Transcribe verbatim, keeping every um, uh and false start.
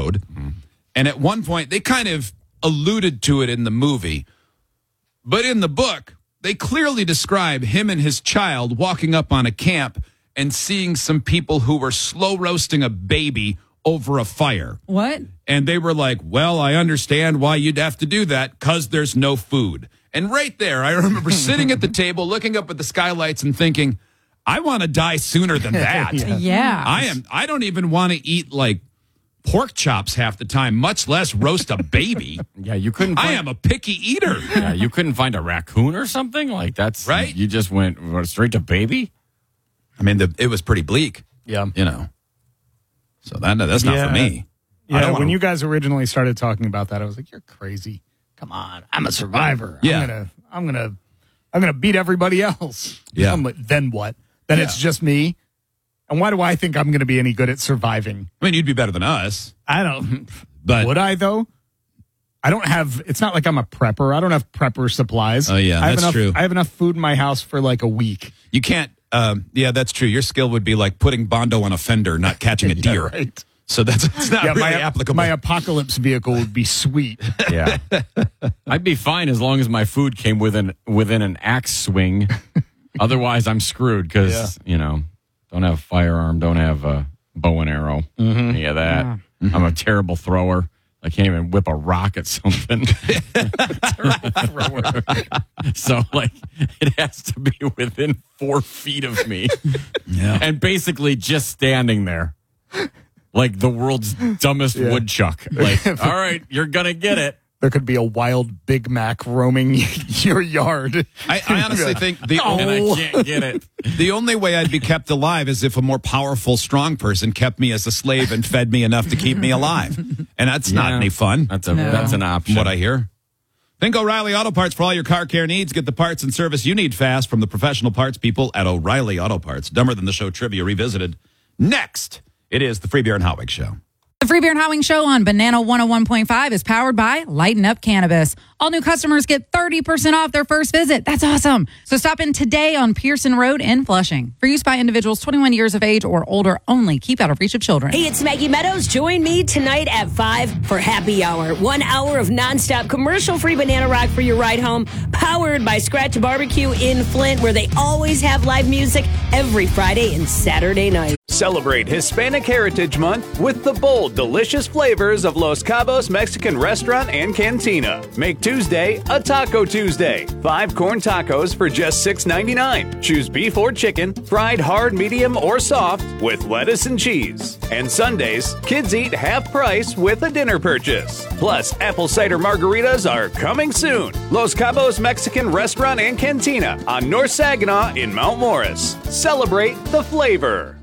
road. Mm-hmm. And at one point, they kind of alluded to it in the movie. But in the book, they clearly describe him and his child walking up on a camp and seeing some people who were slow roasting a baby over a fire. What? And they were like, well, I understand why you'd have to do that, because there's no food. And right there, I remember sitting at the table, looking up at the skylights and thinking, I want to die sooner than that. yeah. yeah. I am. I don't even want to eat, like, pork chops half the time, much less roast a baby. Yeah, you couldn't. Find, I am a picky eater. Yeah, you couldn't find a raccoon or something? Like, that's... Right? You just went, went straight to baby? I mean, the, it was pretty bleak. Yeah. You know. So that that's not yeah. for me. Yeah, when wanna... you guys originally started talking about that, I was like, "You're crazy! Come on, I'm a survivor. Yeah. I'm gonna, I'm gonna, I'm gonna beat everybody else." Yeah. I'm like, then what? Then yeah. it's just me. And why do I think I'm gonna be any good at surviving? I mean, you'd be better than us. I don't. But would I though? I don't have. It's not like I'm a prepper. I don't have prepper supplies. Oh yeah, I have that's enough, true. I have enough food in my house for like a week. You can't. Um, yeah, that's true. Your skill would be like putting Bondo on a fender, not catching a deer. Yeah, right. So that's it's not yeah, really my, applicable. My apocalypse vehicle would be sweet. Yeah, I'd be fine as long as my food came within within an axe swing. Otherwise, I'm screwed because yeah. you know, don't have a firearm, don't have a bow and arrow, mm-hmm. any of that. Mm-hmm. I'm a terrible thrower. I can't even whip a rock at something. So, like, it has to be within four feet of me. Yeah. And basically just standing there. Like the world's dumbest yeah. woodchuck. Like, all right, you're going to get it. There could be a wild Big Mac roaming your yard. I, I honestly think the oh. only, and I can't get it. The only way I'd be kept alive is if a more powerful, strong person kept me as a slave and fed me enough to keep me alive. And that's yeah. not any fun. That's a no. that's an option. From what I hear. Think O'Reilly Auto Parts for all your car care needs. Get the parts and service you need fast from the professional parts people at O'Reilly Auto Parts. Dumber Than the Show Trivia Revisited. Next, it is the Free Beer and Hot Wings Show. The Free Beer and Hot Wings Show on Banana one oh one point five is powered by Lighten Up Cannabis. All new customers get thirty percent off their first visit. That's awesome. So stop in today on Pearson Road in Flushing. For use by individuals twenty-one years of age or older only. Keep out of reach of children. Hey, it's Maggie Meadows. Join me tonight at five for Happy Hour. One hour of nonstop commercial-free banana rock for your ride home. Powered by Scratch Barbecue in Flint, where they always have live music every Friday and Saturday night. Celebrate Hispanic Heritage Month with the bold, delicious flavors of Los Cabos Mexican Restaurant and Cantina. Make Tuesday a Taco Tuesday. Five corn tacos for just six ninety-nine. Choose beef or chicken, fried hard, medium, or soft with lettuce and cheese. And Sundays, kids eat half price with a dinner purchase. Plus, apple cider margaritas are coming soon. Los Cabos Mexican Restaurant and Cantina on North Saginaw in Mount Morris. Celebrate the flavor.